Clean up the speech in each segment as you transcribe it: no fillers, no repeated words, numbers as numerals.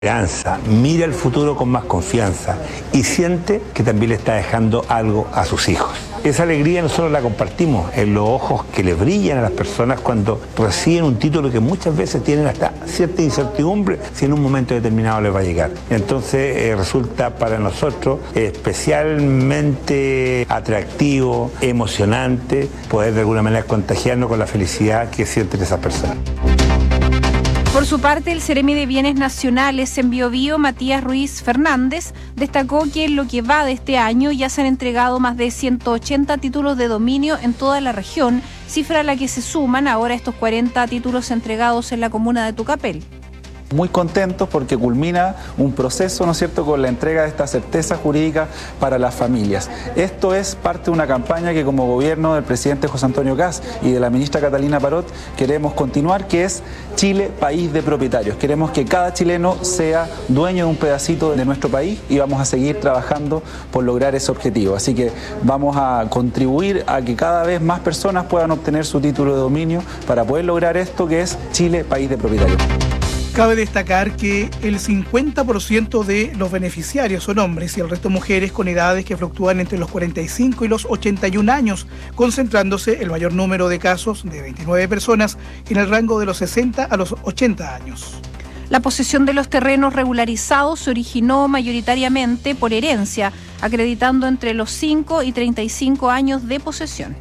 esperanza, mira el futuro con más confianza y siente que también le está dejando algo a sus hijos. Esa alegría nosotros la compartimos en los ojos que le brillan a las personas cuando reciben un título que muchas veces tienen hasta cierta incertidumbre si en un momento determinado les va a llegar. Entonces resulta para nosotros especialmente atractivo, emocionante poder de alguna manera contagiarnos con la felicidad que sienten esas personas. Por su parte, el Seremi de Bienes Nacionales en Biobío, Matías Ruiz Fernández, destacó que en lo que va de este año ya se han entregado más de 180 títulos de dominio en toda la región, cifra a la que se suman ahora estos 40 títulos entregados en la comuna de Tucapel. Muy contentos porque culmina un proceso, ¿no es cierto?, con la entrega de esta certeza jurídica para las familias. Esto es parte de una campaña que como gobierno del presidente José Antonio Kast y de la ministra Catalina Parot queremos continuar, que es Chile, país de propietarios. Queremos que cada chileno sea dueño de un pedacito de nuestro país y vamos a seguir trabajando por lograr ese objetivo. Así que vamos a contribuir a que cada vez más personas puedan obtener su título de dominio para poder lograr esto que es Chile, país de propietarios. Cabe destacar que el 50% de los beneficiarios son hombres y el resto mujeres con edades que fluctúan entre los 45 y los 81 años, concentrándose el mayor número de casos de 29 personas en el rango de los 60 a los 80 años. La posesión de los terrenos regularizados se originó mayoritariamente por herencia, acreditando entre los 5 y 35 años de posesión.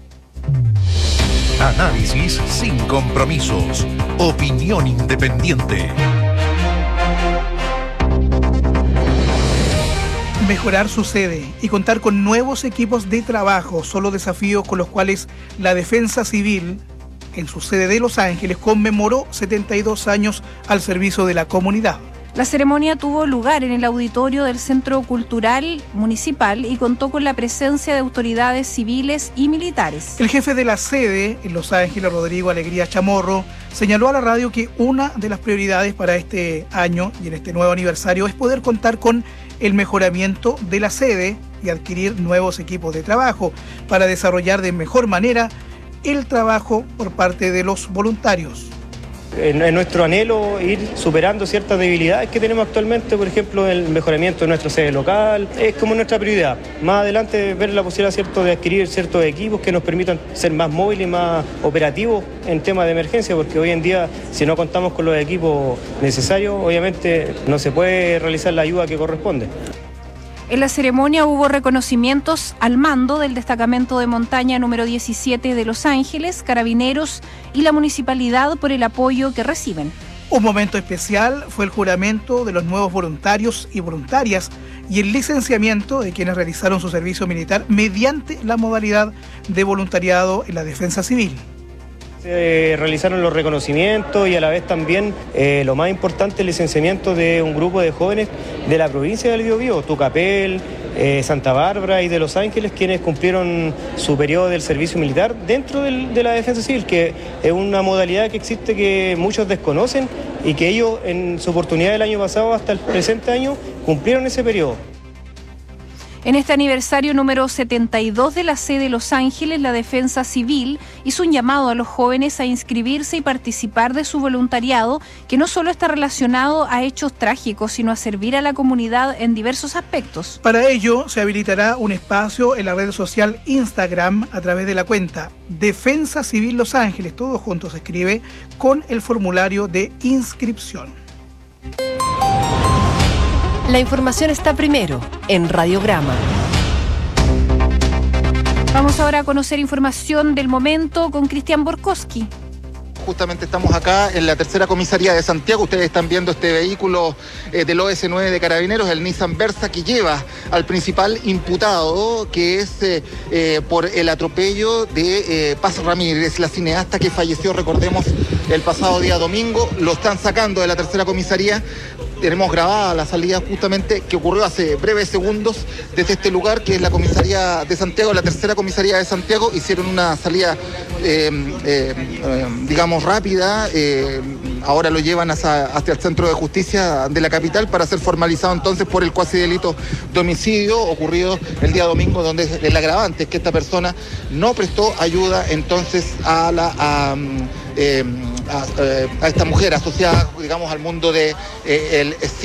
Análisis sin compromisos. Opinión independiente. Mejorar su sede y contar con nuevos equipos de trabajo son los desafíos con los cuales la Defensa Civil, en su sede de Los Ángeles, conmemoró 72 años al servicio de la comunidad. La ceremonia tuvo lugar en el auditorio del Centro Cultural Municipal y contó con la presencia de autoridades civiles y militares. El jefe de la sede en Los Ángeles, Rodrigo Alegría Chamorro, señaló a la radio que una de las prioridades para este año y en este nuevo aniversario es poder contar con el mejoramiento de la sede y adquirir nuevos equipos de trabajo para desarrollar de mejor manera el trabajo por parte de los voluntarios. En nuestro anhelo ir superando ciertas debilidades que tenemos actualmente, por ejemplo, el mejoramiento de nuestra sede local, es como nuestra prioridad. Más adelante ver la posibilidad, ¿cierto?, de adquirir ciertos equipos que nos permitan ser más móviles y más operativos en temas de emergencia, porque hoy en día, si no contamos con los equipos necesarios, obviamente no se puede realizar la ayuda que corresponde. En la ceremonia hubo reconocimientos al mando del Destacamento de Montaña número 17 de Los Ángeles, Carabineros y la Municipalidad por el apoyo que reciben. Un momento especial fue el juramento de los nuevos voluntarios y voluntarias y el licenciamiento de quienes realizaron su servicio militar mediante la modalidad de voluntariado en la Defensa Civil. Se realizaron los reconocimientos y a la vez también lo más importante, el licenciamiento de un grupo de jóvenes de la provincia del Biobío, Tucapel, Santa Bárbara y de Los Ángeles, quienes cumplieron su periodo del servicio militar dentro de la Defensa Civil, que es una modalidad que existe que muchos desconocen y que ellos en su oportunidad del año pasado hasta el presente año cumplieron ese periodo. En este aniversario número 72 de la sede de Los Ángeles, la Defensa Civil hizo un llamado a los jóvenes a inscribirse y participar de su voluntariado, que no solo está relacionado a hechos trágicos, sino a servir a la comunidad en diversos aspectos. Para ello, se habilitará un espacio en la red social Instagram a través de la cuenta Defensa Civil Los Ángeles, todo junto se escribe, con el formulario de inscripción. La información está primero en Radiograma. Vamos ahora a conocer información del momento con Cristian Borkowski. Justamente estamos acá en la tercera comisaría de Santiago. Ustedes están viendo este vehículo del OS9 de Carabineros, el Nissan Versa, que lleva al principal imputado, que es por el atropello de Paz Ramírez, la cineasta que falleció, recordemos, el pasado día domingo. Lo están sacando de la tercera comisaría. Tenemos grabada la salida justamente que ocurrió hace breves segundos desde este lugar, que es la comisaría de Santiago, la tercera comisaría de Santiago. Hicieron una salida, digamos, rápida. Ahora lo llevan hasta el centro de justicia de la capital para ser formalizado entonces por el cuasi delito de homicidio ocurrido el día domingo, donde el agravante es que esta persona no prestó ayuda entonces a a esta mujer asociada, digamos, al mundo de el